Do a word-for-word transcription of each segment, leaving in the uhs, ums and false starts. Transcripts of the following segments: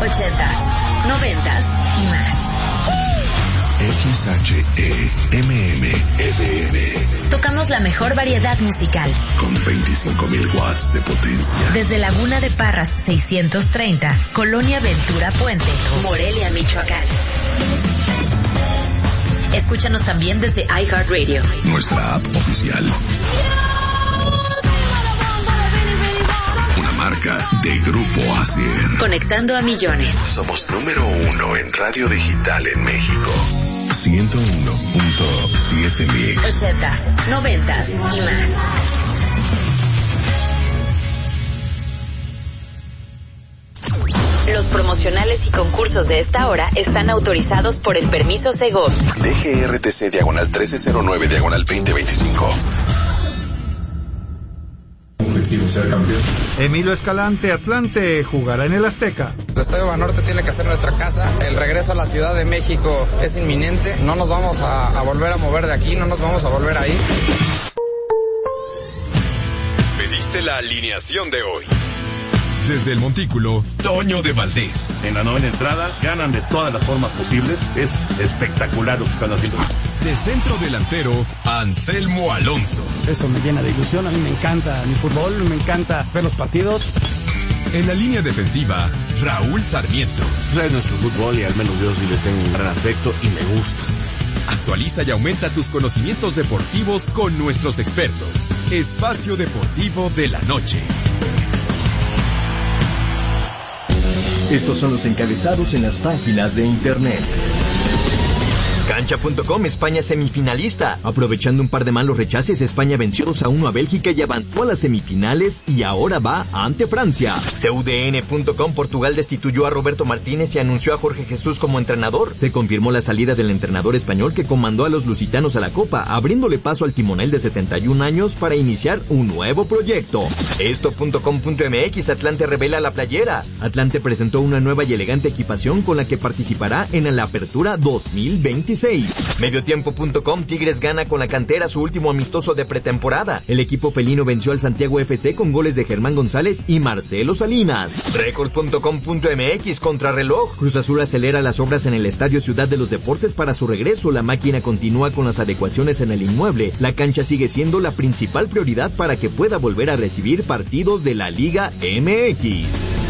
ochentas, noventas y más. X H E M M F M. Tocamos la mejor variedad musical. Con veinticinco mil watts de potencia. Desde Laguna de Parras seiscientos treinta, Colonia Ventura Puente, Morelia, Michoacán. Escúchanos también desde iHeartRadio. Nuestra app oficial. Una marca de Grupo Asier. Conectando a millones. Somos número uno en radio digital en México. ciento uno punto siete Mix. Ochentas, noventas y más. Los promocionales y concursos de esta hora están autorizados por el permiso Segov. D G R T C diagonal trece cero nueve diagonal veinte veinticinco. Objetivo ser campeón. Emilio Escalante, Atlante, jugará en el Azteca. El Estadio Banorte tiene que ser nuestra casa. El regreso a la Ciudad de México es inminente. No nos vamos a, a volver a mover de aquí, no nos vamos a volver a ir. Pediste la alineación de hoy. Desde el Montículo, Toño de Valdés. En la novena entrada, ganan de todas las formas posibles. Es espectacular lo que están haciendo. De centro delantero, Anselmo Alonso. Eso me llena de ilusión. A mí me encanta mi fútbol, me encanta ver los partidos. En la línea defensiva, Raúl Sarmiento. Es nuestro fútbol y al menos yo sí le tengo un gran afecto y me gusta. Actualiza y aumenta tus conocimientos deportivos con nuestros expertos. Espacio Deportivo de la Noche. Estos son los encabezados en las páginas de internet. Cancha punto com, España semifinalista. Aprovechando un par de malos rechaces, España venció dos a uno a Bélgica y avanzó a las semifinales y ahora va ante Francia. C U D N punto com, Portugal destituyó a Roberto Martínez y anunció a Jorge Jesús como entrenador. Se confirmó la salida del entrenador español que comandó a los lusitanos a la Copa, abriéndole paso al timonel de setenta y un años para iniciar un nuevo proyecto. Esto punto com punto M X, Atlante revela la playera. Atlante presentó una nueva y elegante equipación con la que participará en la Apertura dos mil veintiséis. Mediotiempo punto com, Tigres gana con la cantera su último amistoso de pretemporada. El equipo felino venció al Santiago F C con goles de Germán González y Marcelo Salinas. Record punto com punto M X, contrarreloj. Cruz Azul acelera las obras en el Estadio Ciudad de los Deportes para su regreso. La máquina continúa con las adecuaciones en el inmueble. La cancha sigue siendo la principal prioridad para que pueda volver a recibir partidos de la Liga M X.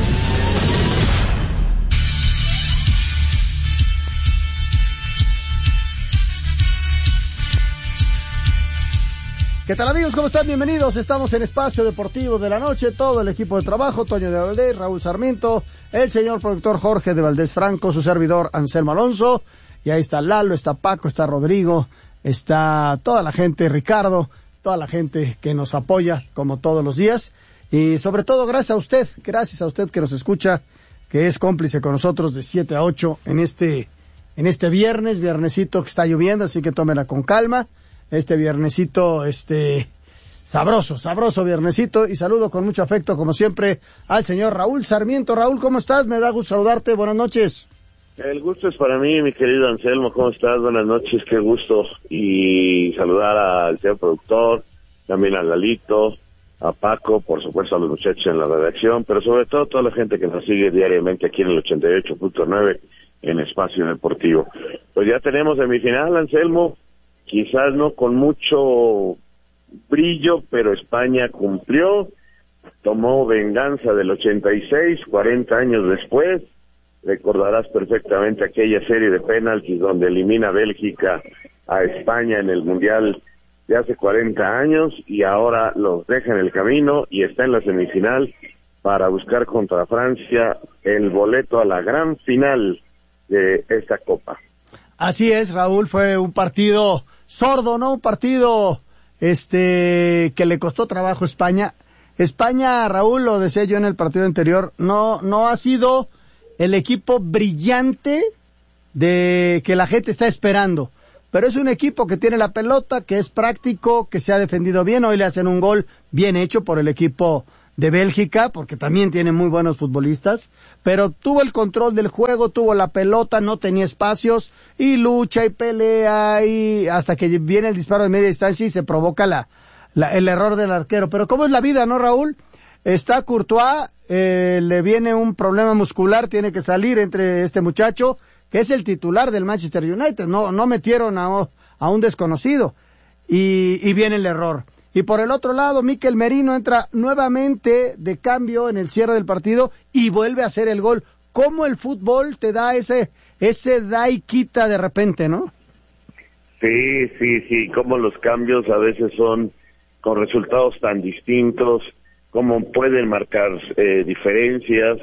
¿Qué tal, amigos? ¿Cómo están? Bienvenidos. Estamos en Espacio Deportivo de la Noche. Todo el equipo de trabajo, Toño de Valdés, Raúl Sarmiento, el señor productor Jorge de Valdés Franco, su servidor Anselmo Alonso. Y ahí está Lalo, está Paco, está Rodrigo, está toda la gente, Ricardo, toda la gente que nos apoya como todos los días. Y sobre todo gracias a usted, gracias a usted que nos escucha, que es cómplice con nosotros de siete a ocho en este, en este viernes, viernesito que está lloviendo, así que tómela con calma. Este viernesito, este, sabroso, sabroso viernesito, y saludo con mucho afecto, como siempre, al señor Raúl Sarmiento. Raúl, ¿cómo estás? Me da gusto saludarte, buenas noches. El gusto es para mí, mi querido Anselmo, ¿cómo estás? Buenas noches, qué gusto, y saludar al señor productor, también a Lalito, a Paco, por supuesto a los muchachos en la redacción, pero sobre todo a toda la gente que nos sigue diariamente aquí en el ochenta y ocho punto nueve en Espacio Deportivo. Pues ya tenemos semifinal, Anselmo. Quizás no con mucho brillo, pero España cumplió, tomó venganza del ochenta y seis, cuarenta años después. Recordarás perfectamente aquella serie de penaltis donde elimina a Bélgica a España en el Mundial de hace cuarenta años, y ahora los deja en el camino y está en la semifinal para buscar contra Francia el boleto a la gran final de esta Copa. Así es, Raúl, fue un partido sordo, ¿no? Un partido este que le costó trabajo a España. España, Raúl, lo decía yo en el partido anterior, no no ha sido el equipo brillante de que la gente está esperando, pero es un equipo que tiene la pelota, que es práctico, que se ha defendido bien. Hoy le hacen un gol bien hecho por el equipo de Bélgica, porque también tiene muy buenos futbolistas, pero tuvo el control del juego, tuvo la pelota, no tenía espacios, y lucha y pelea, y hasta que viene el disparo de media distancia y se provoca la, la el error del arquero. Pero cómo es la vida, ¿no, Raúl? Está Courtois, eh, le viene un problema muscular, tiene que salir entre este muchacho, que es el titular del Manchester United, no, no metieron a, a un desconocido, y, y viene el error. Y por el otro lado, Mikel Merino entra nuevamente de cambio en el cierre del partido y vuelve a hacer el gol. ¿Cómo el fútbol te da ese, ese da y quita de repente, no? Sí, sí, sí, como los cambios a veces son con resultados tan distintos, cómo pueden marcar eh, diferencias.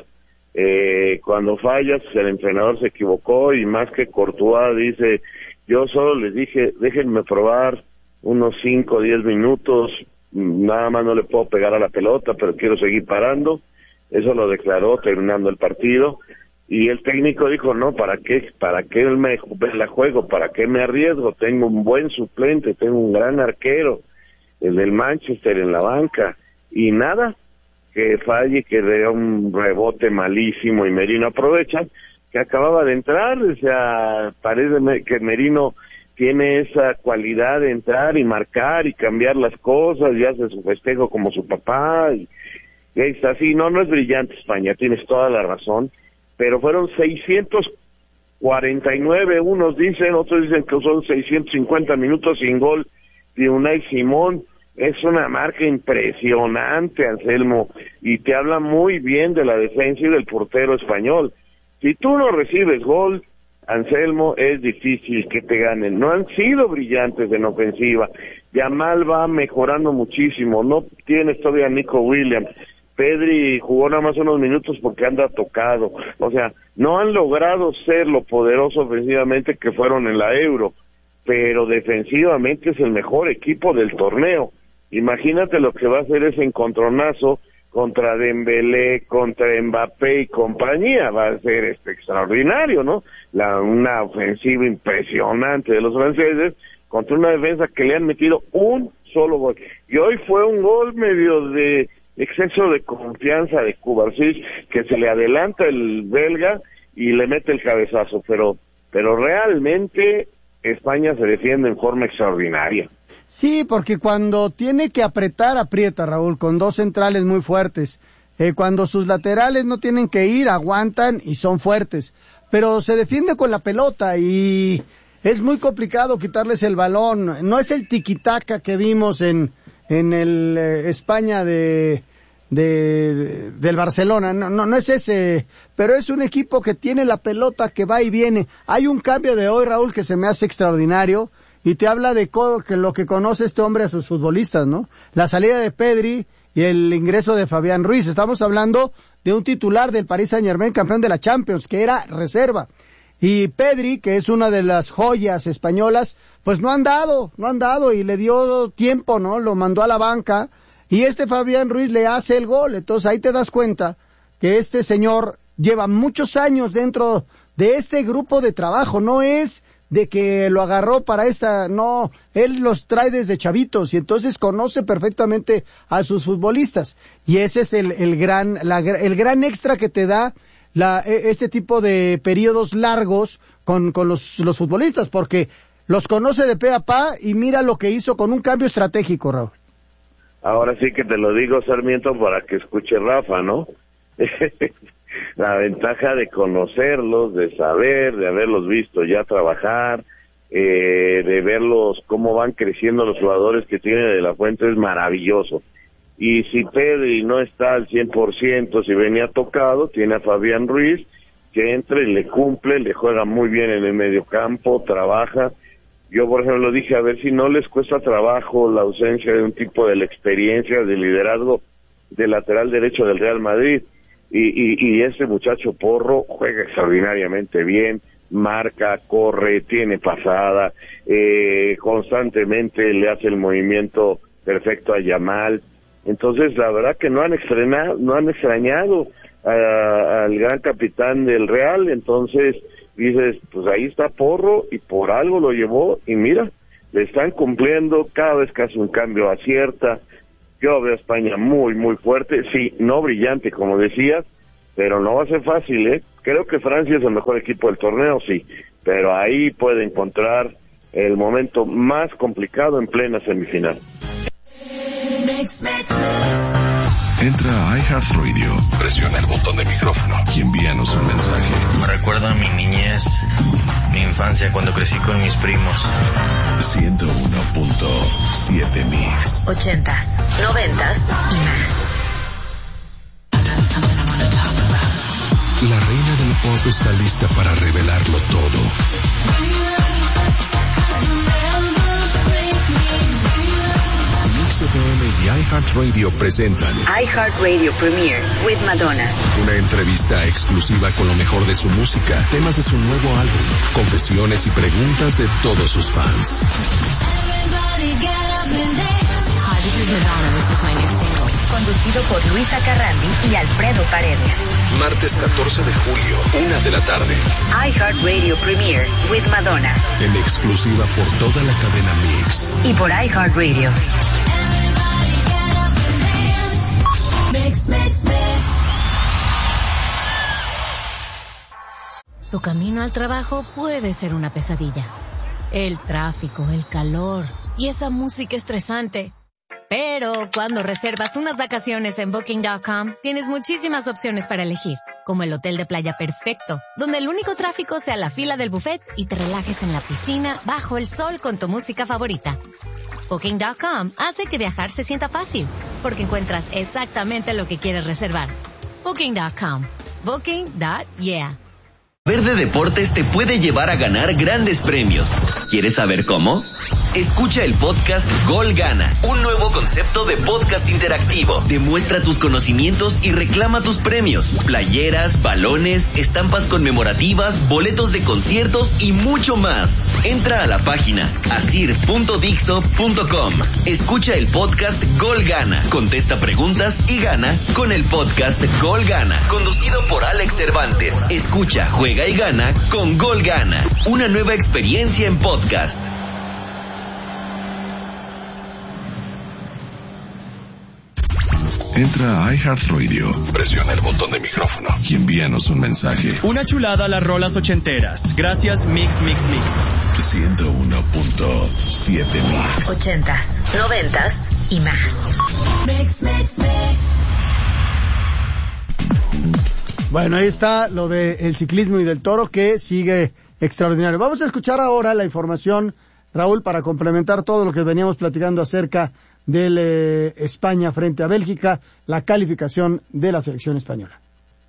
Eh, cuando fallas, el entrenador se equivocó y más que Courtois dice, yo solo les dije, déjenme probar unos cinco o diez minutos, nada más no le puedo pegar a la pelota, pero quiero seguir parando. Eso lo declaró terminando el partido. Y el técnico dijo, no, ¿para qué? ¿Para qué me la juego? ¿Para qué me arriesgo? Tengo un buen suplente, tengo un gran arquero, el del Manchester en la banca. Y nada, que falle, que dé un rebote malísimo y Merino aprovecha, que acababa de entrar. O sea, parece que Merino tiene esa cualidad de entrar y marcar y cambiar las cosas y hace su festejo como su papá. Y, y ahí está, sí, no, no es brillante España, tienes toda la razón. Pero fueron seiscientos cuarenta y nueve, unos dicen, otros dicen que son seiscientos cincuenta minutos sin gol de Unai Simón. Es una marca impresionante, Anselmo, y te habla muy bien de la defensa y del portero español. Si tú no recibes gol, Anselmo, es difícil que te ganen. No han sido brillantes en ofensiva. Yamal va mejorando muchísimo, no tienes todavía a Nico Williams. Pedri jugó nada más unos minutos porque anda tocado. O sea, no han logrado ser lo poderoso ofensivamente que fueron en la Euro, pero defensivamente es el mejor equipo del torneo. Imagínate lo que va a hacer ese encontronazo contra Dembélé, contra Mbappé y compañía. Va a ser este extraordinario, ¿no? La, una ofensiva impresionante de los franceses contra una defensa que le han metido un solo gol. Y hoy fue un gol medio de exceso de confianza de Kovacic, que se le adelanta el belga y le mete el cabezazo, pero pero realmente España se defiende en forma extraordinaria. Sí, porque cuando tiene que apretar, aprieta, Raúl, con dos centrales muy fuertes. Eh, cuando sus laterales no tienen que ir, aguantan y son fuertes. Pero se defiende con la pelota y es muy complicado quitarles el balón. No es el tiquitaca que vimos en en el eh, España de, de, de del Barcelona, no, no, no es ese, pero es un equipo que tiene la pelota que va y viene. Hay un cambio de hoy, Raúl, que se me hace extraordinario, y te habla de co- que lo que conoce este hombre a sus futbolistas, ¿no? La salida de Pedri y el ingreso de Fabián Ruiz. Estamos hablando de un titular del Paris Saint-Germain, campeón de la Champions, que era reserva. Y Pedri, que es una de las joyas españolas, pues no han dado, no han dado y le dio tiempo, ¿no? Lo mandó a la banca y este Fabián Ruiz le hace el gol. Entonces ahí te das cuenta que este señor lleva muchos años dentro de este grupo de trabajo. No es de que lo agarró para esta, no, él los trae desde chavitos y entonces conoce perfectamente a sus futbolistas. Y ese es el, el gran, la, el gran extra que te da La, este tipo de periodos largos con, con los, los futbolistas, porque los conoce de pe a pa y mira lo que hizo con un cambio estratégico, Raúl. Ahora sí que te lo digo, Sarmiento, para que escuche Rafa, ¿no? La ventaja de conocerlos, de saber, de haberlos visto ya trabajar, eh, de verlos cómo van creciendo los jugadores que tiene De La Fuente es maravilloso. Y si Pedri no está al cien por ciento, si venía tocado, tiene a Fabián Ruiz, que entra y le cumple, le juega muy bien en el mediocampo, trabaja. Yo, por ejemplo, dije, a ver si no les cuesta trabajo la ausencia de un tipo de la experiencia, de liderazgo del lateral derecho del Real Madrid. Y, y, y ese muchacho Porro juega extraordinariamente bien, marca, corre, tiene pasada, eh, constantemente le hace el movimiento perfecto a Yamal. Entonces, la verdad que no han extrañado, no han extrañado a, al gran capitán del Real. Entonces, dices, pues ahí está Porro y por algo lo llevó y mira, le están cumpliendo, cada vez que hace un cambio acierta. Yo veo a España muy, muy fuerte, sí, no brillante como decías, pero no va a ser fácil, ¿eh? Creo que Francia es el mejor equipo del torneo, sí, pero ahí puede encontrar el momento más complicado en plena semifinal. Mix, mix, mix. Entra a iHeartRadio, presiona el botón de micrófono y envíanos un mensaje. Me recuerda a mi niñez, mi infancia cuando crecí con mis primos. ciento uno punto siete Mix. Ochentas, noventas y más. La reina del pop está lista para revelarlo todo. Mix F M y iHeartRadio presentan iHeartRadio Premiere with Madonna. Una entrevista exclusiva con lo mejor de su música, temas de su nuevo álbum, confesiones y preguntas de todos sus fans. Hi, this is Madonna. This is my new single. Conducido por Luisa Carrandi y Alfredo Paredes. Martes catorce de julio, una de la tarde. iHeartRadio Premiere with Madonna. En exclusiva por toda la cadena Mix. Y por iHeartRadio. Mix, mix, mix. Tu camino al trabajo puede ser una pesadilla. El tráfico, el calor y esa música estresante. Pero cuando reservas unas vacaciones en Booking punto com, tienes muchísimas opciones para elegir, como el hotel de playa perfecto, donde el único tráfico sea la fila del buffet y te relajes en la piscina bajo el sol con tu música favorita. Booking punto com hace que viajar se sienta fácil, porque encuentras exactamente lo que quieres reservar. Booking punto com. Booking punto yeah. Verde Deportes te puede llevar a ganar grandes premios. ¿Quieres saber cómo? Escucha el podcast Gol Gana, un nuevo concepto de podcast interactivo. Demuestra tus conocimientos y reclama tus premios. Playeras, balones, estampas conmemorativas, boletos de conciertos y mucho más. Entra a la página asir punto dixo punto com. Escucha el podcast Gol Gana. Contesta preguntas y gana con el podcast Gol Gana. Conducido por Alex Cervantes. Escucha, juega y gana con Gol Gana. Una nueva experiencia en podcast. Entra a iHeartRadio, presiona el botón de micrófono y envíanos un mensaje. Una chulada a las rolas ochenteras. Gracias Mix Mix Mix. ciento uno punto siete Mix. Ochentas, noventas y más. Mix, mix, mix. Bueno, ahí está lo del ciclismo y del toro, que sigue extraordinario. Vamos a escuchar ahora la información, Raúl, para complementar todo lo que veníamos platicando acerca del eh, España frente a Bélgica, la calificación de la selección española.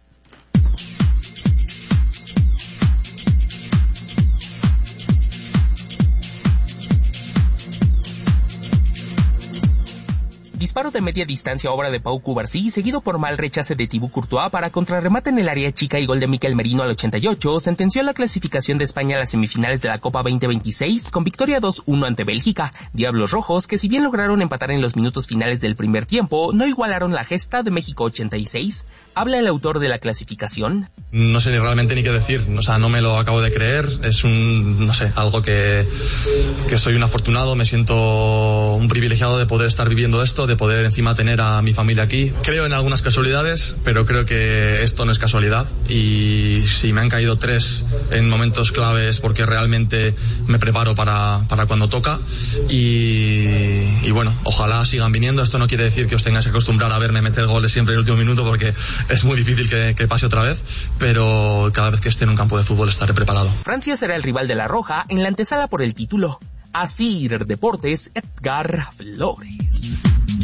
Disparo de media distancia, obra de Pau Cubarsí, seguido por mal rechace de Thibaut Courtois para contrarremate en el área chica y gol de Mikel Merino al ochenta y ocho, sentenció la clasificación de España a las semifinales de la Copa veinte veintiséis con victoria dos uno ante Bélgica. Diablos Rojos, que si bien lograron empatar en los minutos finales del primer tiempo, no igualaron la gesta de México ochenta y seis. Habla el autor de la clasificación. No sé ni realmente ni qué decir, o sea, no me lo acabo de creer, es un, no sé, algo que, que soy un afortunado, me siento un privilegiado de poder estar viviendo esto, de poder encima tener a mi familia aquí. Creo en algunas casualidades, pero creo que esto no es casualidad, y si me han caído tres en momentos claves porque realmente me preparo para, para cuando toca, y, y bueno, ojalá sigan viniendo. Esto no quiere decir que os tengáis que acostumbrar a verme meter goles siempre en el último minuto, porque es muy difícil que, que pase otra vez, pero cada vez que esté en un campo de fútbol estaré preparado. Francia será el rival de la Roja en la antesala por el título. Asir Deportes, Edgar Flores.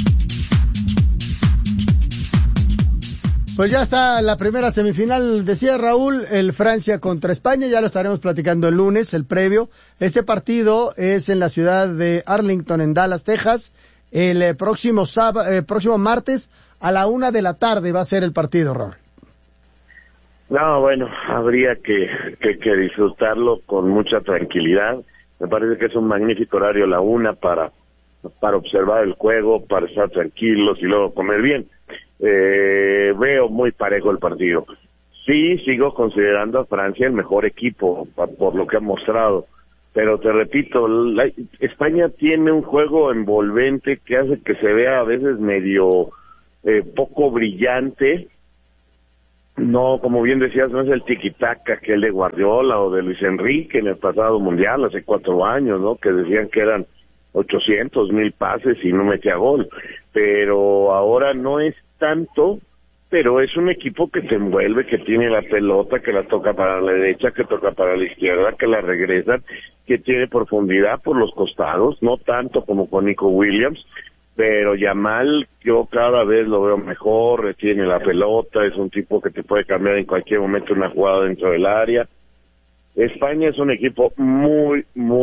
Pues ya está la primera semifinal, decía Raúl, el Francia contra España, ya lo estaremos platicando el lunes, el previo. Este partido es en la ciudad de Arlington, en Dallas, Texas. El eh, próximo sábado, eh, próximo martes a la una de la tarde va a ser el partido, Raúl. No, bueno, habría que, que, que disfrutarlo con mucha tranquilidad. Me parece que es un magnífico horario la una para, para observar el juego, para estar tranquilos y luego comer bien. Eh, veo muy parejo el partido. Sí, sigo considerando a Francia el mejor equipo por lo que ha mostrado, pero te repito, la, España tiene un juego envolvente que hace que se vea a veces medio eh, poco brillante. No, como bien decías, no es el tiki-taka que el de Guardiola o de Luis Enrique en el pasado mundial, hace cuatro años, ¿no? Que decían que eran ochocientos, mil pases y no metía gol. Pero ahora no es tanto, pero es un equipo que se envuelve, que tiene la pelota, que la toca para la derecha, que toca para la izquierda, que la regresan, que tiene profundidad por los costados, no tanto como con Nico Williams, pero Yamal yo cada vez lo veo mejor, tiene la pelota, es un tipo que te puede cambiar en cualquier momento una jugada dentro del área. España es un equipo muy, muy